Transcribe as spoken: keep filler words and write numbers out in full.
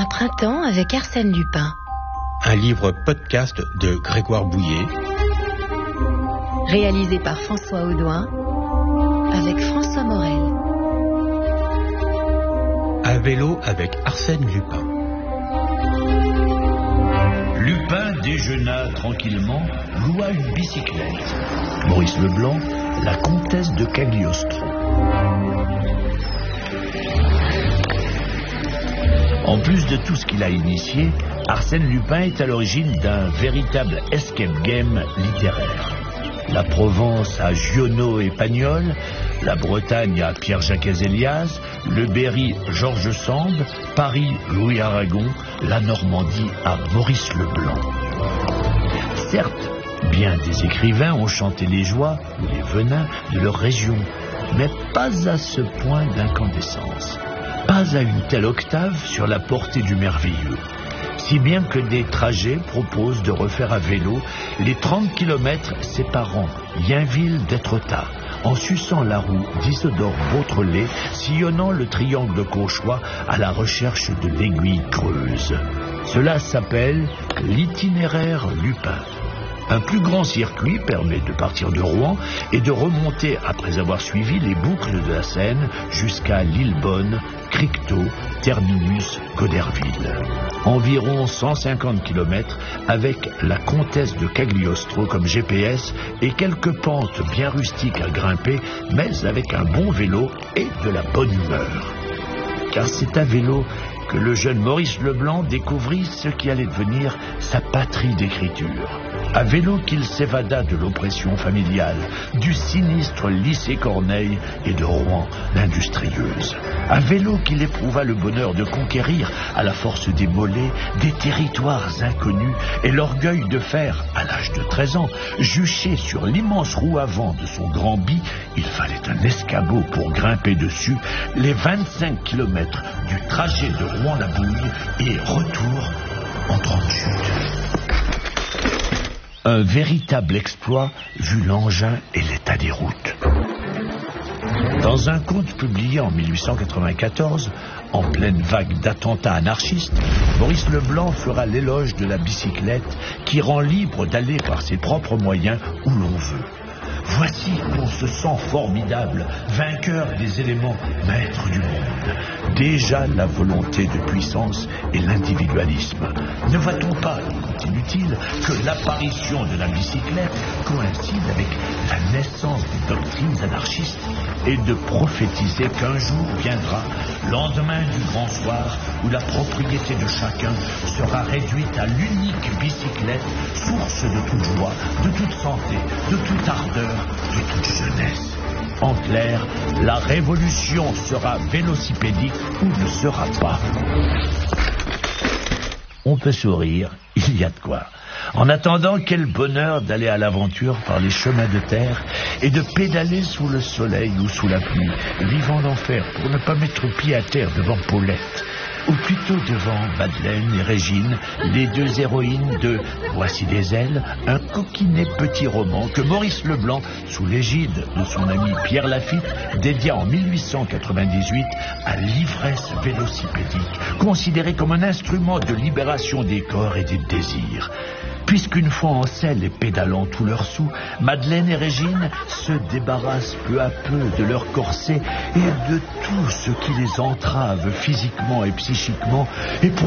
printemps avec Arsène Lupin. Un livre podcast de Grégoire Bouillet. Réalisé par François Audouin avec François Morel. À vélo avec Arsène Lupin. Lupin déjeuna tranquillement, loua une bicyclette. Maurice Leblanc, la comtesse de Cagliostro. En plus de tout ce qu'il a initié, Arsène Lupin est à l'origine d'un véritable escape game littéraire. La Provence à Giono et Pagnol, la Bretagne à Pierre-Jacques Hézélias, le Berry Georges Sand, Paris Louis Aragon, la Normandie à Maurice Leblanc. Certes, bien des écrivains ont chanté les joies ou les venins de leur région, mais pas à ce point d'incandescence, pas à une telle octave sur la portée du merveilleux. Si bien que des trajets proposent de refaire à vélo les trente kilomètres séparant Yainville d'Étretat, en suçant la roue d'Isidore Beautrelet, sillonnant le triangle de Cauchois à la recherche de l'aiguille creuse. Cela s'appelle l'itinéraire Lupin. Un plus grand circuit permet de partir de Rouen et de remonter après avoir suivi les boucles de la Seine jusqu'à Lillebonne, Cricto, terminus Goderville. Environ cent cinquante kilomètres avec la comtesse de Cagliostro comme G P S et quelques pentes bien rustiques à grimper, mais avec un bon vélo et de la bonne humeur. Car c'est à vélo que le jeune Maurice Leblanc découvrit ce qui allait devenir sa patrie d'écriture. À vélo qu'il s'évada de l'oppression familiale, du sinistre lycée Corneille et de Rouen, l'industrieuse. À vélo qu'il éprouva le bonheur de conquérir, à la force des mollets, des territoires inconnus et l'orgueil de faire, à l'âge de treize ans, jucher sur l'immense roue avant de son grand bi, il fallait un escabeau pour grimper dessus, les vingt-cinq kilomètres du trajet de Rouen-la-Bouille et retour en trente chutes. Un véritable exploit vu l'engin et l'état des routes. Dans un conte publié en mille huit cent quatre-vingt-quatorze, en pleine vague d'attentats anarchistes, Maurice Leblanc fera l'éloge de la bicyclette qui rend libre d'aller par ses propres moyens où l'on veut. Voici qu'on se sent formidable, vainqueur des éléments, maître du monde. Déjà la volonté de puissance et l'individualisme. Ne voit-on pas, continue-t-il, que l'apparition de la bicyclette coïncide avec la naissance des doctrines anarchistes et de prophétiser qu'un jour viendra, lendemain du grand soir, où la propriété de chacun sera réduite à l'unique bicyclette, source de toute joie, de toute santé, de toute ardeur, de toute jeunesse. En clair, la révolution sera vélocipédique ou ne sera pas. On peut sourire, il y a de quoi. En attendant, quel bonheur d'aller à l'aventure par les chemins de terre et de pédaler sous le soleil ou sous la pluie, vivant l'enfer pour ne pas mettre pied à terre devant Paulette. Ou plutôt devant Madeleine et Régine, les deux héroïnes de Voici des ailes, un coquinet petit roman que Maurice Leblanc, sous l'égide de son ami Pierre Lafitte, dédia en mille huit cent quatre-vingt-dix-huit à l'ivresse vélocipédique, considérée comme un instrument de libération des corps et des désirs. Puisqu'une fois en selle et pédalant tous leurs sous, Madeleine et Régine se débarrassent peu à peu de leur corset et de tout ce qui les entrave physiquement et psychiquement, et pour